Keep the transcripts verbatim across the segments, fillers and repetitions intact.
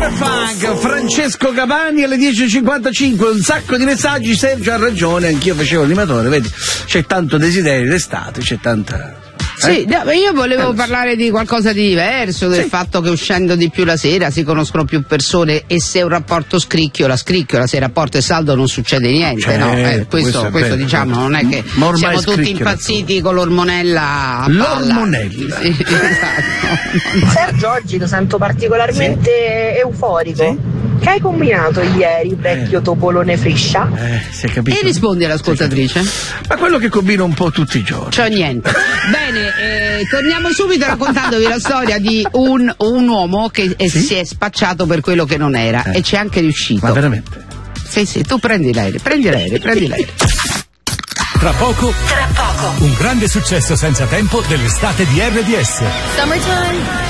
Funk, Francesco Cavani alle dieci e cinquantacinque, un sacco di messaggi. Sergio ha ragione, anch'io facevo l'animatore, vedi, c'è tanto desiderio d'estate, c'è tanta... Sì, eh? no, io volevo eh, parlare di qualcosa di diverso, del sì. fatto che uscendo di più la sera si conoscono più persone, e se un rapporto scricchiola, scricchiola, se il rapporto è saldo non succede niente, cioè, no? Eh, questo, questo, questo vero, diciamo, certo. non è che siamo tutti impazziti con l'ormonella a l'ormonella. Sì, esatto. Sergio, oggi lo sento particolarmente sì. euforico. Sì. Che hai combinato ieri, vecchio eh. topolone friscia? Eh, si è capito. E rispondi all'ascoltatrice? Ma quello che combino un po' tutti i giorni. C'ho niente. Bene, eh, torniamo subito raccontandovi la storia di un, un uomo che eh, sì? si è spacciato per quello che non era, eh. e c'è anche riuscito. Ma veramente? Sì, sì, tu prendi l'aereo, prendi l'aereo, prendi l'aereo. Tra poco, tra poco, un grande successo senza tempo dell'estate di R D S. Summertime.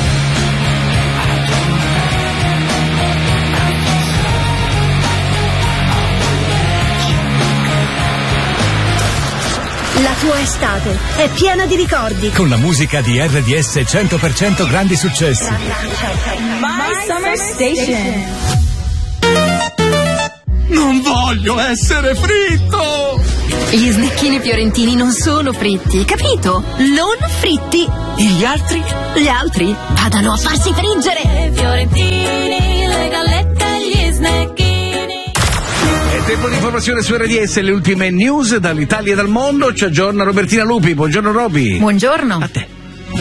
La tua estate è piena di ricordi. Con la musica di R D S cento per cento grandi successi. My Summer Station. Non voglio essere fritto! Gli snecchini fiorentini non sono fritti, capito? Non fritti. E gli altri? Gli altri vadano a farsi friggere. Fiorentini, le gallette, gli snecchini. È tempo di informazione su R D S, le ultime news dall'Italia e dal mondo. Ci aggiorna Robertina Lupi. Buongiorno Roby. Buongiorno. A te.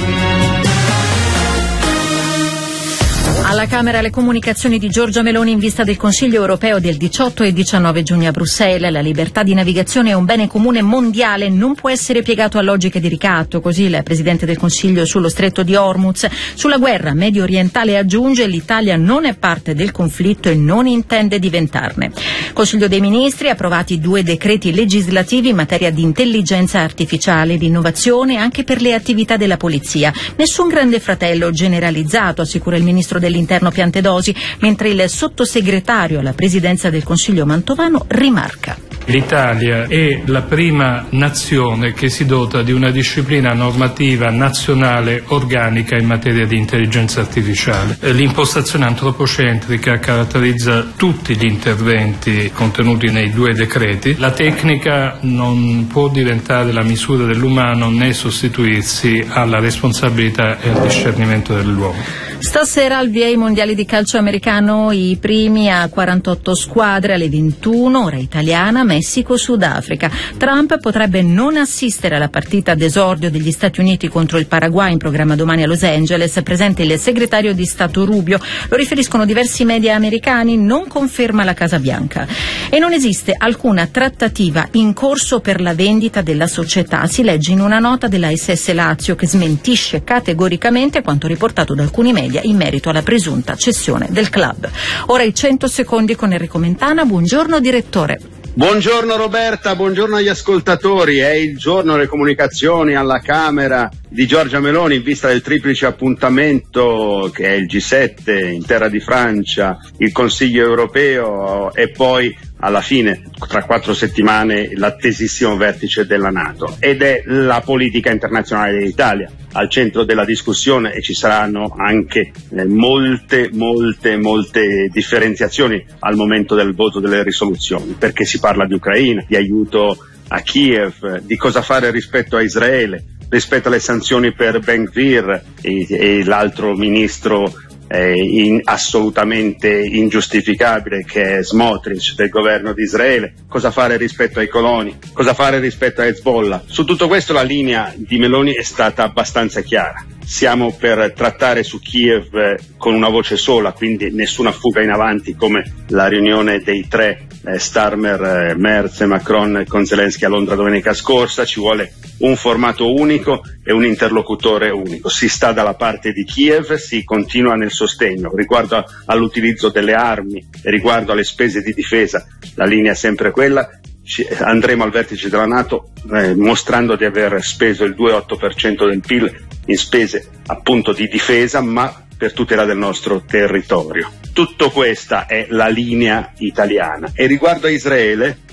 Alla Camera le comunicazioni di Giorgia Meloni in vista del Consiglio europeo del diciotto e diciannove giugno a Bruxelles. La libertà di navigazione è un bene comune mondiale, non può essere piegato a logiche di ricatto. Così il Presidente del Consiglio sullo stretto di Hormuz. Sulla guerra medio orientale aggiunge: l'Italia non è parte del conflitto e non intende diventarne. Consiglio dei Ministri, approvati due decreti legislativi in materia di intelligenza artificiale e di innovazione anche per le attività della polizia. Nessun grande fratello generalizzato, assicura il Ministro dell'Interno Piantedosi, mentre il sottosegretario alla Presidenza del Consiglio Mantovano rimarca: l'Italia è la prima nazione che si dota di una disciplina normativa nazionale organica in materia di intelligenza artificiale. L'impostazione antropocentrica caratterizza tutti gli interventi contenuti nei due decreti. La tecnica non può diventare la misura dell'umano né sostituirsi alla responsabilità e al discernimento dell'uomo. Stasera al via i mondiali di calcio americano, i primi a quarantotto squadre alle ventuno, ora italiana, Messico-Sudafrica. Trump potrebbe non assistere alla partita d'esordio degli Stati Uniti contro il Paraguay in programma domani a Los Angeles. Presente il segretario di Stato Rubio, lo riferiscono diversi media americani, non conferma la Casa Bianca. E non esiste alcuna trattativa in corso per la vendita della società, si legge in una nota della S S Lazio che smentisce categoricamente quanto riportato da alcuni media in merito alla presunta cessione del club. Ora i cento secondi con Enrico Mentana. Buongiorno direttore. Buongiorno Roberta, buongiorno agli ascoltatori. È il giorno delle comunicazioni alla Camera di Giorgia Meloni in vista del triplice appuntamento che è il G sette in terra di Francia, il Consiglio europeo e poi alla fine, tra quattro settimane, l'attesissimo vertice della NATO. Ed è la politica internazionale dell'Italia al centro della discussione, e ci saranno anche eh, molte, molte, molte differenziazioni al momento del voto delle risoluzioni, perché si parla di Ucraina, di aiuto a Kiev, di cosa fare rispetto a Israele, rispetto alle sanzioni per Ben Gvir e, e l'altro ministro eh, in, assolutamente ingiustificabile che è Smotrich del governo di Israele, cosa fare rispetto ai coloni, cosa fare rispetto a Hezbollah. Su tutto questo la linea di Meloni è stata abbastanza chiara. Siamo per trattare su Kiev eh, con una voce sola, quindi nessuna fuga in avanti come la riunione dei tre, eh, Starmer, eh, Merz e Macron con Zelensky a Londra domenica scorsa. Ci vuole un formato unico e un interlocutore unico. Si sta dalla parte di Kiev, si continua nel sostegno. Riguardo a, all'utilizzo delle armi e riguardo alle spese di difesa, la linea è sempre quella. Ci, andremo al vertice della NATO eh, mostrando di aver speso il due virgola otto per cento del P I L in spese appunto di difesa, ma per tutela del nostro territorio. Tutto questa è la linea italiana. E riguardo a Israele,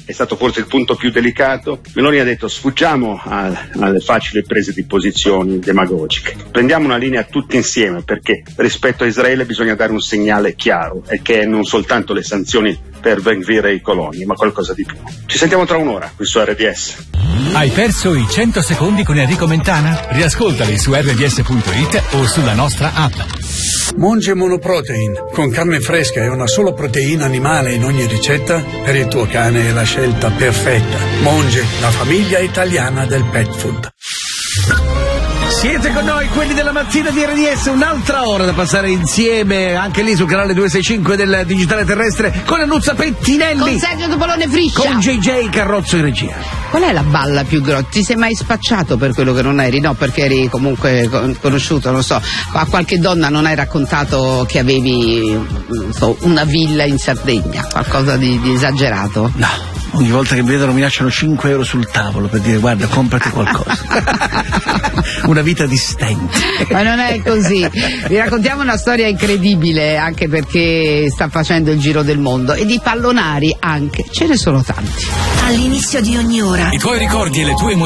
è stato forse il punto più delicato. Meloni ha detto sfuggiamo a, alle facili prese di posizioni demagogiche, prendiamo una linea tutti insieme, perché rispetto a Israele bisogna dare un segnale chiaro, e che non soltanto le sanzioni per Ben Gvir e i coloni, ma qualcosa di più. Ci sentiamo tra un'ora qui su R D S. Hai perso i cento secondi con Enrico Mentana? Riascoltali su erre di esse punto it o sulla nostra app. Monge Monoprotein, con carne fresca e una sola proteina animale in ogni ricetta, per il tuo cane è la scelta perfetta. Monge, la famiglia italiana del pet food. Siete con noi, quelli della mattina di R D S, un'altra ora da passare insieme, anche lì sul canale duecentosessantacinque del digitale terrestre, con Annuzza Pettinelli, con Sergio Topolone Friscia, con J J Carrozzo in regia. Qual è la balla più grossa? Ti sei mai spacciato per quello che non eri? No, perché eri comunque conosciuto, non so, a qualche donna non hai raccontato che avevi, non so, una villa in Sardegna, qualcosa di, di esagerato? No, ogni volta che mi vedono mi lasciano cinque euro sul tavolo per dire guarda, comprati qualcosa. Una vita di stenti. Ma non è così. Vi raccontiamo una storia incredibile, anche perché sta facendo il giro del mondo, e di pallonari anche, ce ne sono tanti. All'inizio di ogni ora I tuoi ricordi e le tue emozioni